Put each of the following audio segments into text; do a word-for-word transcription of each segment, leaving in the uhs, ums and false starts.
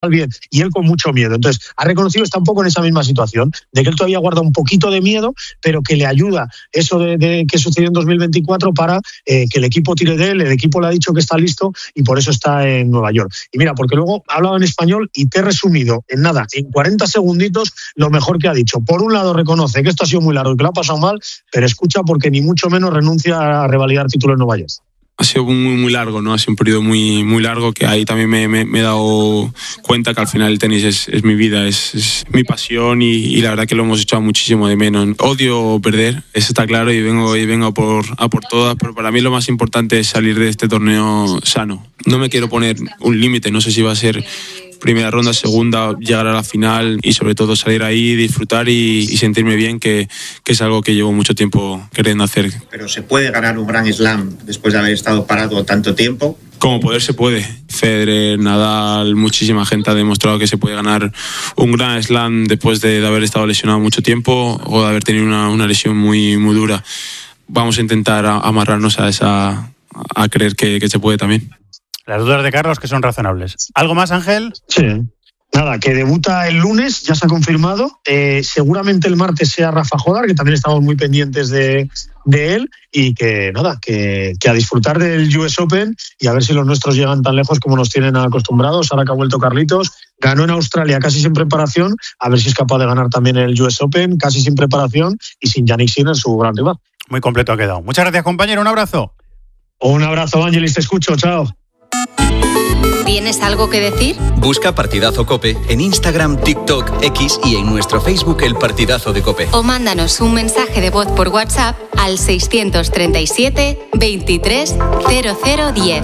bien, y él con mucho miedo. Entonces, ha reconocido, está un poco en esa misma situación, de que él todavía guarda un poquito de miedo, pero que le ayuda eso de, de que sucedió en dos mil veinticuatro para eh, que el equipo tire de él. El equipo le ha dicho que está listo y por eso está en Nueva York. Y mira, porque luego ha hablado en español y te he resumido en nada, en cuarenta segunditos, lo mejor que ha dicho. Por un lado reconoce que esto ha sido muy largo y que lo ha pasado mal, pero escucha porque ni mucho menos renuncia a revalidar título en Nueva York. Ha sido muy, muy largo, ¿no? Ha sido un periodo muy, muy largo que ahí también me, me, me he dado cuenta que al final el tenis es, es mi vida, es, es mi pasión y, y la verdad que lo hemos echado muchísimo de menos. Odio perder, eso está claro, y vengo, y vengo a, por, a por todas, pero para mí lo más importante es salir de este torneo sano. No me quiero poner un límite, no sé si va a ser primera ronda, segunda, llegar a la final y sobre todo salir ahí, disfrutar y, y sentirme bien, que, que es algo que llevo mucho tiempo queriendo hacer. Pero ¿se puede ganar un Grand Slam después de haber estado parado tanto tiempo? Como poder se puede. Federer, Nadal, muchísima gente ha demostrado que se puede ganar un Grand Slam después de, de haber estado lesionado mucho tiempo o de haber tenido una, una lesión muy, muy dura. Vamos a intentar a, amarrarnos a esa, a creer que, que se puede también. Las dudas de Carlos que son razonables. ¿Algo más, Ángel? Sí. Nada, que debuta el lunes, ya se ha confirmado. Eh, seguramente el martes sea Rafa Jodar, que también estamos muy pendientes de, de él. Y que nada, que, que a disfrutar del U S Open y a ver si los nuestros llegan tan lejos como nos tienen acostumbrados. Ahora que ha vuelto Carlitos, ganó en Australia casi sin preparación, a ver si es capaz de ganar también el U S Open, casi sin preparación y sin Jannik Sinner, su gran rival. Muy completo ha quedado. Muchas gracias, compañero. Un abrazo. Un abrazo, Ángelis, te escucho. Chao. ¿Tienes algo que decir? Busca Partidazo COPE en Instagram, TikTok, X y en nuestro Facebook El Partidazo de COPE. O mándanos un mensaje de voz por WhatsApp al seiscientos treinta y siete, veintitrés, cero cero diez.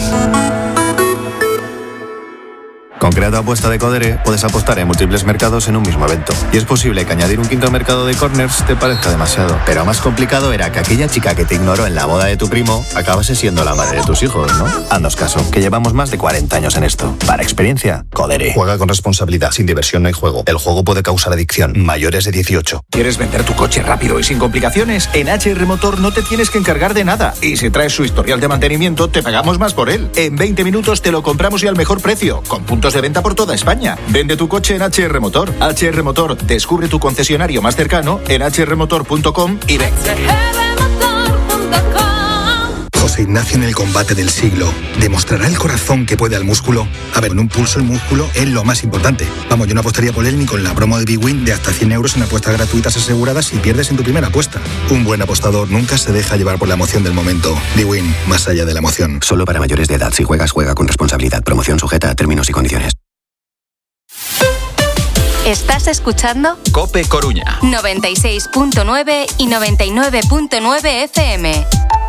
Con Creato Apuesta de Codere puedes apostar en múltiples mercados en un mismo evento. Y es posible que añadir un quinto mercado de corners te parezca demasiado. Pero más complicado era que aquella chica que te ignoró en la boda de tu primo acabase siendo la madre de tus hijos, ¿no? Haznos caso, que llevamos más de cuarenta años en esto. Para experiencia, Codere. Juega con responsabilidad. Sin diversión no hay juego. El juego puede causar adicción. Mayores de dieciocho. ¿Quieres vender tu coche rápido y sin complicaciones? En H R Motor no te tienes que encargar de nada. Y si traes su historial de mantenimiento, te pagamos más por él. En veinte minutos te lo compramos y al mejor precio. Con puntos de venta por toda España. Vende tu coche en H R Motor. H R Motor, descubre tu concesionario más cercano en h r motor punto com y ven. José Ignacio en el combate del siglo. ¿Demostrará el corazón que puede al músculo? A ver, en un pulso el músculo es lo más importante. Vamos, yo no apostaría por él ni con la promo de Big Win de hasta cien euros en apuestas gratuitas aseguradas si pierdes en tu primera apuesta. Un buen apostador nunca se deja llevar por la emoción del momento. Big Win, más allá de la emoción. Solo para mayores de edad. Si juegas, juega con responsabilidad. Promoción sujeta a términos y condiciones. ¿Estás escuchando? COPE Coruña. noventa y seis punto nueve y noventa y nueve punto nueve F M.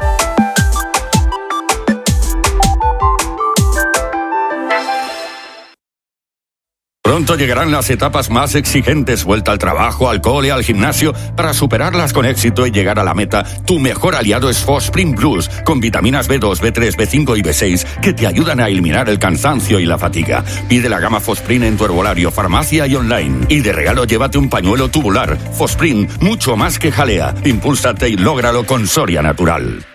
Pronto llegarán las etapas más exigentes, vuelta al trabajo, al cole, al gimnasio. Para superarlas con éxito y llegar a la meta, tu mejor aliado es Fosprint Plus, con vitaminas B dos, B tres, B cinco y B seis que te ayudan a eliminar el cansancio y la fatiga. Pide la gama Fosprint en tu herbolario, farmacia y online. Y de regalo llévate un pañuelo tubular. Fosprint, mucho más que jalea. Impúlsate y lógralo con Soria Natural.